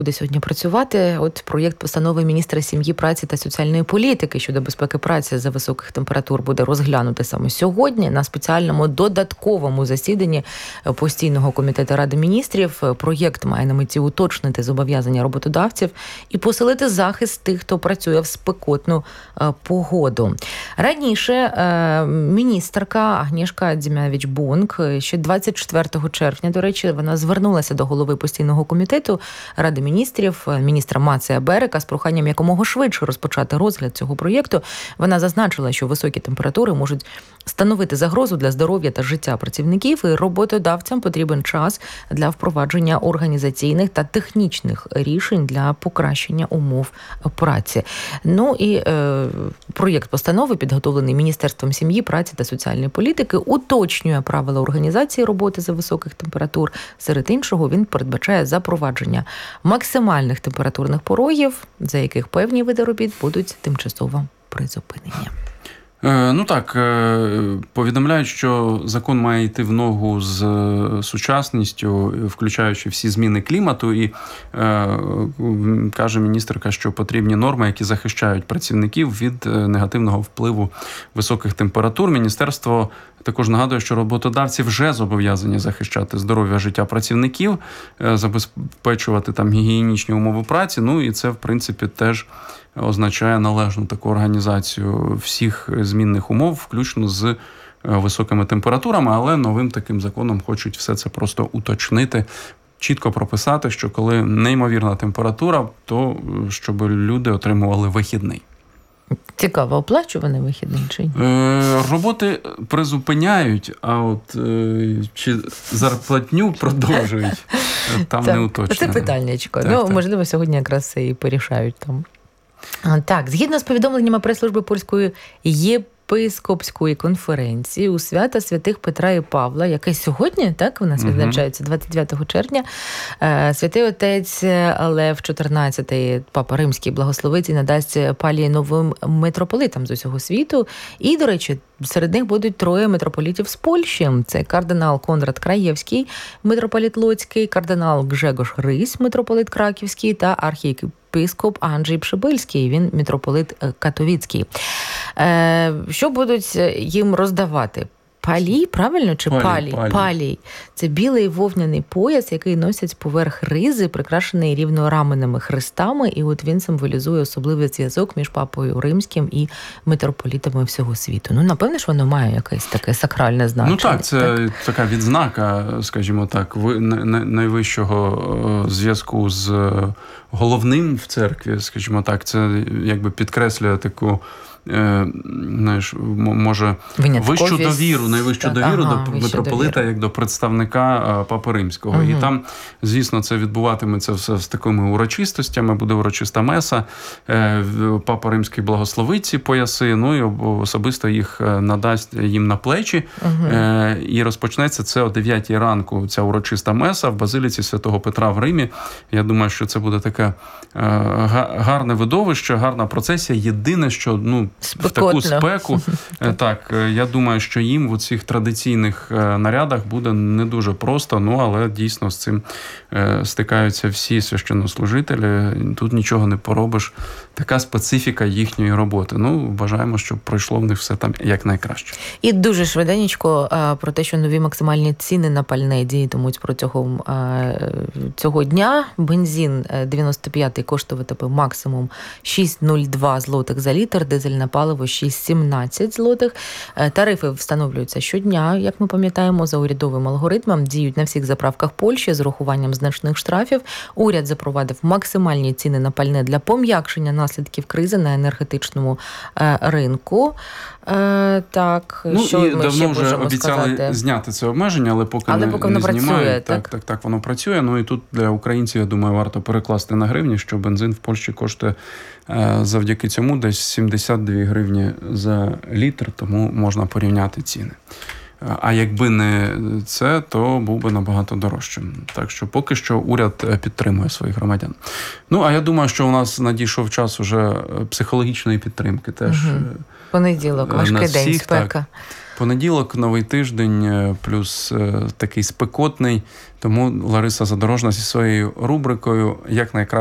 буде сьогодні працювати. От проєкт постанови міністра сім'ї, праці та соціальної політики щодо безпеки праці за високих температур буде розглянути саме сьогодні на спеціальному додатковому засіданні постійного комітету Ради міністрів. Проєкт має на меті уточнити зобов'язання роботодавців і посилити захист тих, хто працює в спекотну погоду. Раніше міністерка Агнєшка Дзімявіч-Бунк ще 24 червня, до речі, вона звернулася до голови постійного комітету Ради міністрів, міністра Мація Берека з проханням якомога швидше розпочати розгляд цього проєкту. Вона зазначила, що високі температури можуть становити загрозу для здоров'я та життя працівників, і роботодавцям потрібен час для впровадження організаційних та технічних рішень для покращення умов праці. Ну і проєкт постанови, підготовлений Міністерством сім'ї, праці та соціальної політики, уточнює правила організації роботи за високих температур. Серед іншого, він передбачає запровадження максимальних температурних порогів, за яких певні види робіт будуть тимчасово призупинені. Ну так, повідомляють, що закон має йти в ногу з сучасністю, включаючи всі зміни клімату, і каже міністерка, що потрібні норми, які захищають працівників від негативного впливу високих температур. Міністерство також нагадує, що роботодавці вже зобов'язані захищати здоров'я, життя працівників, забезпечувати там гігієнічні умови праці, ну і це, в принципі, теж означає належну таку організацію всіх змінних умов, включно з високими температурами, але новим таким законом хочуть все це просто уточнити, чітко прописати, що коли неймовірна температура, то щоб люди отримували вихідний. Цікаво, оплачуваний вихідний чи ні? Роботи призупиняють, а от чи зарплатню продовжують, там не уточнено. Це питаннячко. Так. Можливо, сьогодні якраз це і порішають там. Так, згідно з повідомленнями прес-служби Польської єпископської конференції у свята святих Петра і Павла, яке сьогодні, так, у нас відзначається 29 червня, святий отець Лев XIV, папа Римський, благословить і надасть палії новим митрополитам з усього світу. І, до речі, серед них будуть 3 митрополітів з Польщі. Це кардинал Конрад Краєвський, митрополит Луцький, кардинал Гжегош Рись, митрополит Краківський та архієпископ Анджей Пшибильський, він митрополит Катовіцький. Що будуть їм роздавати? Палій, правильно? Чи палій? Палій. Це білий вовняний пояс, який носять поверх ризи, прикрашений рівнораменими хрестами, і от він символізує особливий зв'язок між папою Римським і митрополітами всього світу. Ну, напевне ж, воно має якесь таке сакральне значення. Ну так, це така відзнака, скажімо так, найвищого зв'язку з головним в церкві, скажімо так, це якби підкреслює таку, знаєш, може, вищу довіру, найвищу довіру до митрополита, як до представника Папи Римського. І там, звісно, це відбуватиметься все з такими урочистостями, буде урочиста меса, Папа Римський благословить ці пояси, ну і особисто їх надасть їм на плечі. І розпочнеться це о 9 ранку, ця урочиста меса в Базиліці Святого Петра в Римі. Я думаю, що це буде таке гарне видовище, гарна процесія. Єдине, що, в таку спеку, так, я думаю, що їм в цих традиційних нарядах буде не дуже просто, але дійсно з цим стикаються всі священнослужителі. Тут нічого не поробиш. Така специфіка їхньої роботи. Бажаємо, щоб пройшло в них все там якнайкраще. І дуже швиденько про те, що нові максимальні ціни на пальне діятимуть протягом цього дня. Бензин 95-й коштуватиме максимум 6,02 злотих за літр, дизельне паливо 6,17 злотих. Тарифи встановлюються щодня, як ми пам'ятаємо, за урядовим алгоритмом, діють на всіх заправках Польщі з урахуванням значних штрафів. Уряд запровадив максимальні ціни на пальне для пом'якшення наслідків кризи на енергетичному ринку. Так, що ми давно ще вже обіцяли зняти це обмеження, але поки не знімають. Так, воно працює. І тут для українців, я думаю, варто перекласти на гривні, що бензин в Польщі коштує завдяки цьому десь 72 гривні за літр, тому можна порівняти ціни. А якби не це, то був би набагато дорожчим. Так що поки що уряд підтримує своїх громадян. А я думаю, що у нас надійшов час уже психологічної підтримки теж. Понеділок, важкий день, спека. Понеділок, новий тиждень, плюс такий спекотний. Тому Лариса Задорожна зі своєю рубрикою «Як найкраще